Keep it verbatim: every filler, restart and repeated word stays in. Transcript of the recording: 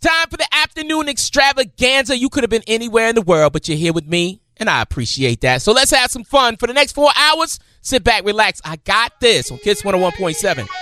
Time for the afternoon extravaganza. You could have been anywhere in the world, but you're here with me, and I appreciate that. So let's have some fun. For the next four hours, sit back, relax. I got this on Kiss one oh one point seven.